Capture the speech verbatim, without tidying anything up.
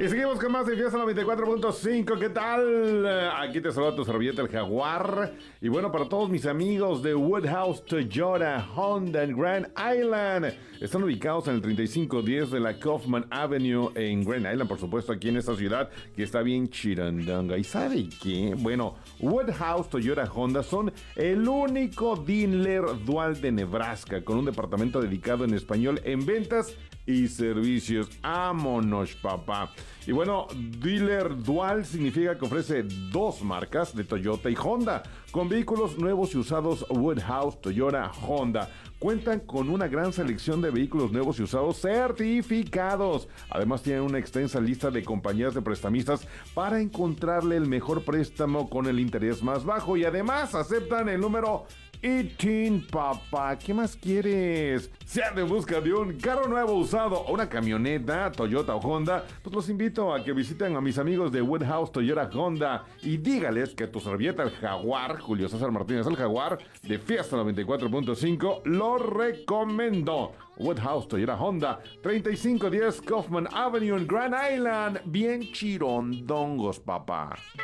Y seguimos con más de Fiesta noventa y cuatro punto cinco. ¿Qué tal? Aquí te saluda tu servilleta el Jaguar. Y bueno, para todos mis amigos de Woodhouse, Toyota, Honda en Grand Island. Están ubicados en el treinta y cinco diez de la Kaufman Avenue en Grand Island, por supuesto, aquí en esta ciudad que está bien chirandanga. ¿Y sabe qué? Bueno, Woodhouse, Toyota, Honda son el único dealer dual de Nebraska con un departamento dedicado en español en ventas y servicios. ¡Vámonos, papá! Y bueno, dealer dual significa que ofrece dos marcas de Toyota y Honda. Con vehículos nuevos y usados, Woodhouse, Toyota, Honda cuentan con una gran selección de vehículos nuevos y usados certificados. Además tienen una extensa lista de compañías de prestamistas para encontrarle el mejor préstamo con el interés más bajo. Y además aceptan el número I T I N, papá. ¿Qué más quieres? Si andan en busca de un carro nuevo usado o una camioneta, Toyota o Honda, pues los invito a que visiten a mis amigos de Woodhouse, Toyota, Honda y dígales que tu servilleta el Jaguar, Julio César Martínez el Jaguar, de Fiesta noventa y cuatro punto cinco, lo recomendó. Woodhouse, Toyota, Honda, treinta y cinco diez Kaufman Avenue en Grand Island. Bien chirondongos, papá.